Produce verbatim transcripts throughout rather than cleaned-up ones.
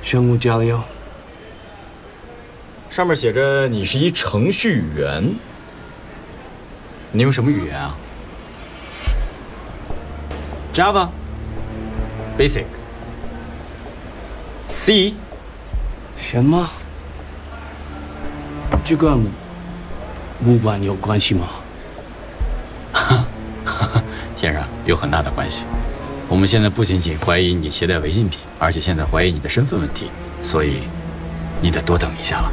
生物交流。 上面写着你是一程序员，你用什么语言啊 ？Java、Basic、C。 什么？这跟物管有关系吗？ 先生，有很大的关系。我们现在不仅仅怀疑你携带违禁品，而且现在怀疑你的身份问题，所以你得多等一下了。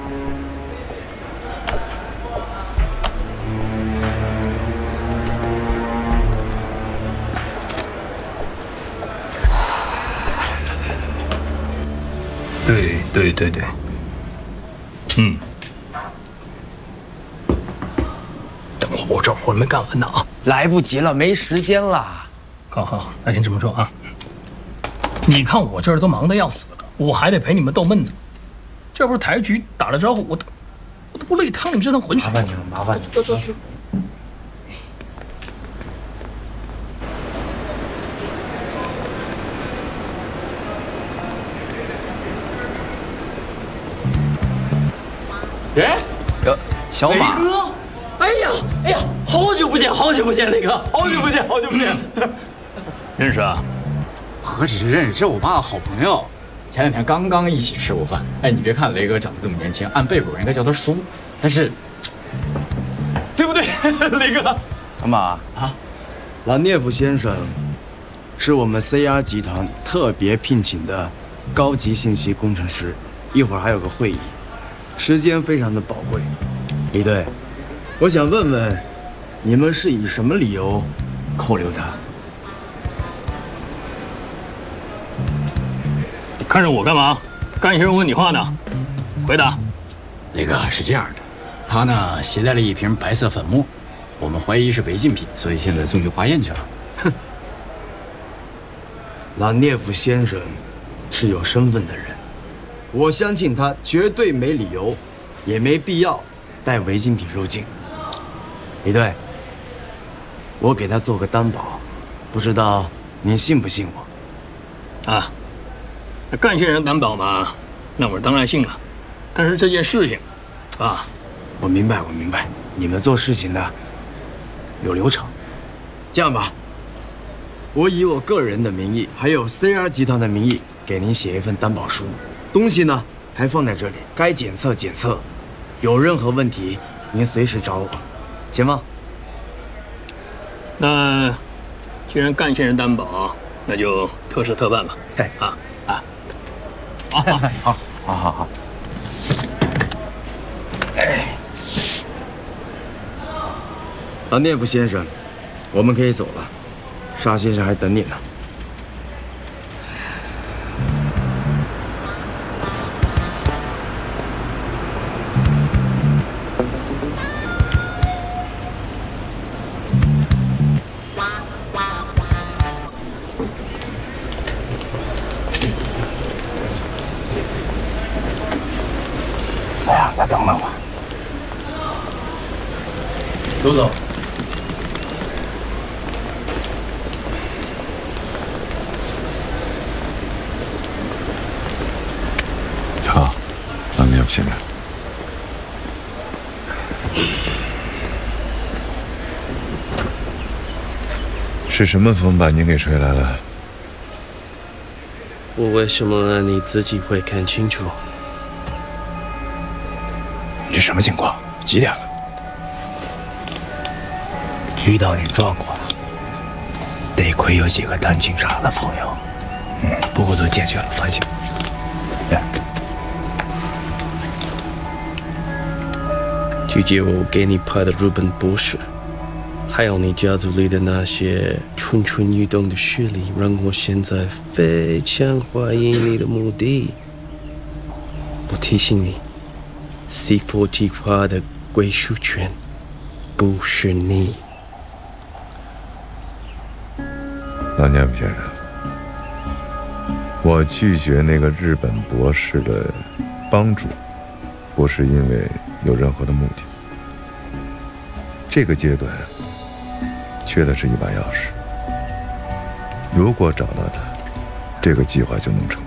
对对对对，嗯。等会儿我这活没干完呢啊！ 来不及了，没时间了。 好好，那您这么说啊。你看我这儿都忙得要死了，我还得陪你们逗闷子。这不是抬举打了招呼，我都我都不乐意趟你们这趟浑水。 麻烦你了，麻烦你了。 走走走。 哎， 哟，小马。 雷哥，哎呀，哎呀，好久不见，好久不见，雷哥，好久不见，好久不见。 认识啊？ 何止是认识，这我爸的好朋友。前两天刚刚一起吃过饭。哎，你别看雷哥长得这么年轻，按辈分应该叫他叔，但是，对不对，雷哥？ 小马啊， 拉涅夫先生是我们 C R 集团特别聘请的高级信息工程师，一会儿还有个会议。时间非常的宝贵，李队，我想问问，你们是以什么理由扣留他？ 看着我干嘛？干先生问你话呢，回答。 雷哥是这样的，他呢携带了一瓶白色粉末，我们怀疑是违禁品，所以现在送去化验去了。 哼，拉涅夫先生是有身份的人。我相信他绝对没理由，也没必要带违禁品入境。李队，我给他做个担保，不知道您信不信我？ 啊，那干先生担保嘛，那我当然信了。但是这件事情，啊， 我明白，我明白，你们做事情的有流程。这样吧，我以我个人的名义，还有 C R 集团的名义，给您写一份担保书。东西呢，还放在这里，该检测检测，有任何问题您随时找我，行吗？ 那既然干先生担保，那就特事特办吧。 嘿， 啊啊， 好，好，好，好，好，好。哎，拉涅夫先生，我们可以走了，沙先生还等你呢。 哎呀，再等等吧。 刘总， 好，拉涅夫先生。是什么风把您给吹来了？ 我为什么你自己会看清楚？ 这什么情况？几点了？遇到点状况，得亏有几个当警察的朋友，嗯，不过都解决了，放心。哎， 拒绝我给你派的日本博士，还有你家族里的那些蠢蠢欲动的势力，让我现在非常怀疑你的目的。我提醒你 ，C 四 计划的归属权不是你。 拉涅夫先生，我拒绝那个日本博士的帮助，不是因为有任何的目的。这个阶段缺的是一把钥匙，如果找到它，这个计划就能成。